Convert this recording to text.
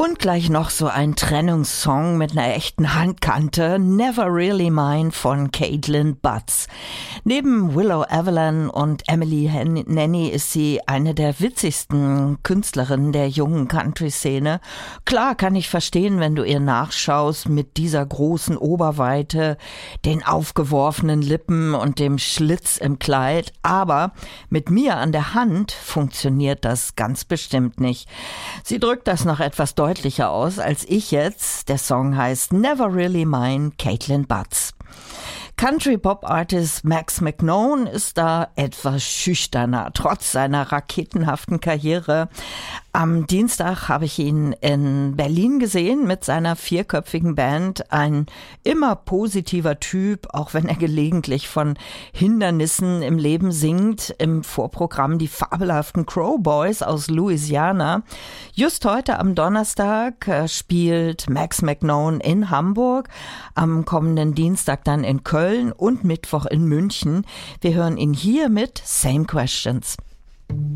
Und gleich noch so ein Trennungssong mit einer echten Handkante, Never Really Mine von Caitlin Butts. Neben Willow Evelyn und Emily Nanny ist sie eine der witzigsten Künstlerinnen der jungen Country-Szene. Klar kann ich verstehen, wenn du ihr nachschaust mit dieser großen Oberweite, den aufgeworfenen Lippen und dem Schlitz im Kleid, aber mit mir an der Hand funktioniert das ganz bestimmt nicht. Sie drückt das noch etwas deutlicher aus als ich jetzt. Der Song heißt Never Really Mine, Caitlin Butts. Country-Pop-Artist Max McKnone ist da etwas schüchterner, trotz seiner raketenhaften Karriere. Am Dienstag habe ich ihn in Berlin gesehen mit seiner 4-köpfigen Band. Ein immer positiver Typ, auch wenn er gelegentlich von Hindernissen im Leben singt. Im Vorprogramm die fabelhaften Crow Boys aus Louisiana. Just heute am Donnerstag spielt Max McKnone in Hamburg, am kommenden Dienstag dann in Köln und Mittwoch in München. Wir hören ihn hier mit Same Questions.